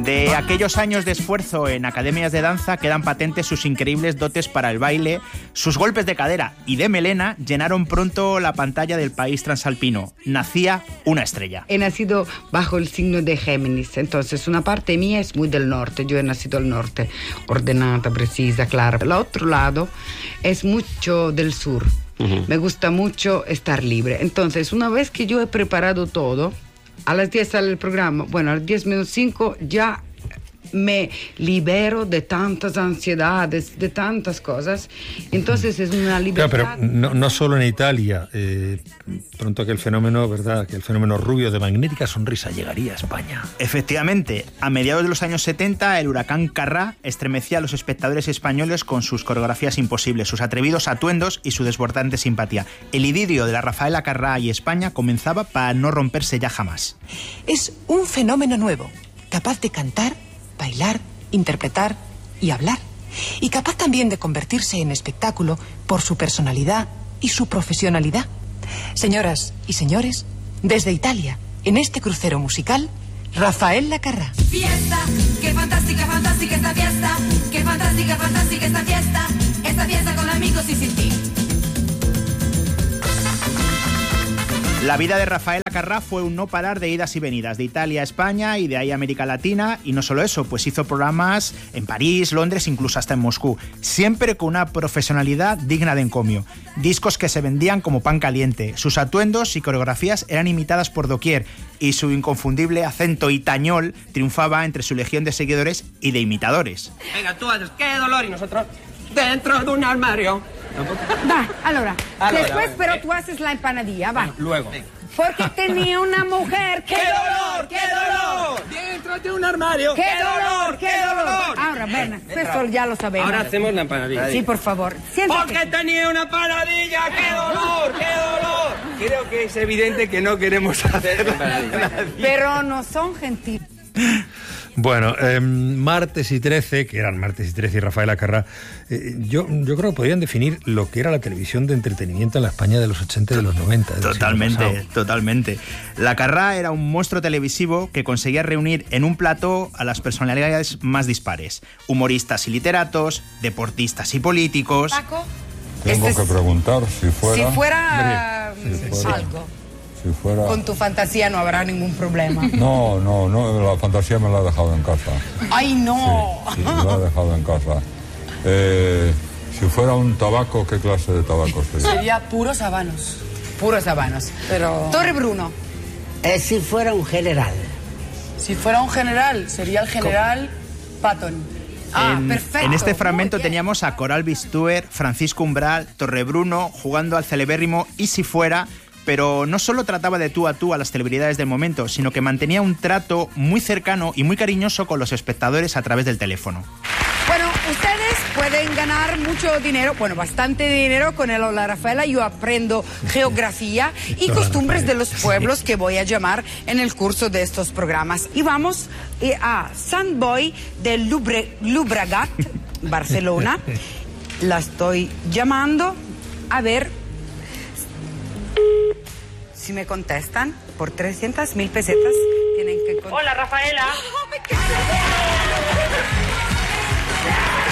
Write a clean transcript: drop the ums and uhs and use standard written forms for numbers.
De aquellos años de esfuerzo en academias de danza quedan patentes sus increíbles dotes para el baile, sus golpes de cadera y de melena llenaron pronto la pantalla del país transalpino. Nacía una estrella. He nacido bajo el signo de Géminis, entonces una parte mía es muy del norte, yo he nacido al norte, ordenada, precisa, clara. El otro lado es mucho del sur. Me gusta mucho estar libre. Entonces, una vez que yo he preparado todo, a las 10 sale el programa. Bueno, a las 10 menos 5 ya me libero de tantas ansiedades, de tantas cosas. Entonces es una libertad. Claro, pero no solo en Italia. Pronto aquel fenómeno, ¿verdad? Que el fenómeno rubio de magnética sonrisa llegaría a España. Efectivamente, a mediados de los años 70, el huracán Carrá estremecía a los espectadores españoles con sus coreografías imposibles, sus atrevidos atuendos y su desbordante simpatía. El idilio de la Rafaela Carrá y España comenzaba para no romperse ya jamás. Es un fenómeno nuevo, capaz de cantar, bailar, interpretar y hablar. Y capaz también de convertirse en espectáculo por su personalidad y su profesionalidad. Señoras y señores, desde Italia, en este crucero musical, Rafaela Carrá. Fiesta, qué fantástica, fantástica esta fiesta. Qué fantástica, fantástica esta fiesta. Esta fiesta con amigos y sin ti. La vida de Rafaela Carrá fue un no parar de idas y venidas, de Italia a España y de ahí a América Latina, y no solo eso, pues hizo programas en París, Londres, incluso hasta en Moscú, siempre con una profesionalidad digna de encomio. Discos que se vendían como pan caliente, sus atuendos y coreografías eran imitadas por doquier, y su inconfundible acento itañol triunfaba entre su legión de seguidores y de imitadores. Venga, tú haces qué dolor y nosotros dentro de un armario. Va, allora, después, va. pero tú haces la empanadilla, va. Luego. Porque tenía una mujer. ¡Qué dolor! ¡Qué dolor! Dentro de un armario. ¡Qué dolor! ¡Qué dolor! Ahora, ven, esto ya lo sabemos. Ahora hacemos la empanadilla. Sí, por favor. Siéntate. Porque tenía una empanadilla. ¡Qué dolor! ¡Qué dolor! Creo que es evidente que no queremos hacer la empanadilla. Pero no son gentiles. Bueno, Martes y 13, que eran Martes y 13 y Rafaela Carrá, yo creo que podían definir lo que era la televisión de entretenimiento en la España de los 80 y de los 90. Totalmente. La Carrá era un monstruo televisivo que conseguía reunir en un plató a las personalidades más dispares. Humoristas y literatos, deportistas y políticos. Paco, Tengo que preguntar si fuera algo. Si fuera... Con tu fantasía no habrá ningún problema. No, la fantasía me la he dejado en casa. ¡Ay, no! Sí, me la he dejado en casa. Si fuera un tabaco, ¿qué clase de tabaco sería? Sería puros habanos. Puros habanos. Pero... Torre Bruno. Si fuera un general. Si fuera un general, sería el general Patton. Perfecto. En este fragmento teníamos a Coral Bistuer, Francisco Umbral, Torrebruno jugando al celebérrimo Y si fuera... Pero no solo trataba de tú a tú a las celebridades del momento, sino que mantenía un trato muy cercano y muy cariñoso con los espectadores a través del teléfono. Bueno, ustedes pueden ganar mucho dinero, bueno, bastante dinero con el Hola Rafaela. Yo aprendo geografía y costumbres de los pueblos que voy a llamar en el curso de estos programas. Y vamos a Sant Boi de Llobregat, Barcelona. La estoy llamando a ver si me contestan. Por 300,000 pesetas tienen que... Hola, Rafaela. Oh,